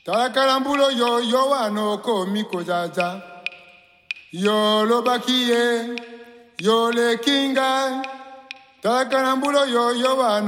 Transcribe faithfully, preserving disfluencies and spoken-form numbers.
Talakarambulo yo yo wano ko miko jaja. Yo lo bakie, yo le kinga. Talakarambulo yo yo wano.